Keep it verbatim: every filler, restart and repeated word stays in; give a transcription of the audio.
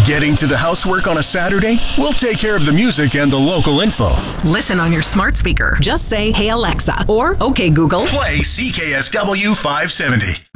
Getting to the housework on a Saturday? We'll take care of the music and the local info. Listen on your smart speaker. Just say, "Hey Alexa," or "Okay Google." Play C K S W five seventy.